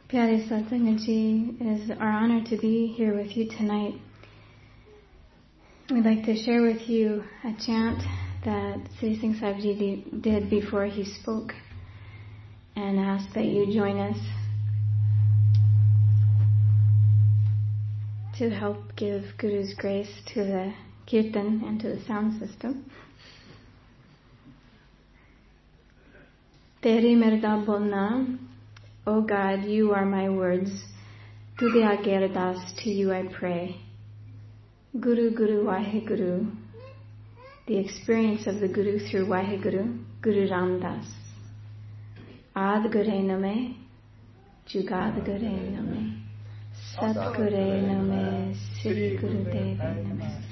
Pyare Satsang Ji, it is our honor to be here with you tonight. We'd like to share with you a chant that Sri Singh Sahib Ji did before he spoke, and ask that you join us to help give Guru's grace to the kirtan and to the sound system. Teri merda bolna, O God, you are my words. Tude aage ardas, to you I pray. Guru Guru Vaheguru, the experience of the Guru through Vaheguru, Guru Ram Das. Ad Gure Name, Jugad Gure Name, Sat Gure Name, Sri Guru Dev Name.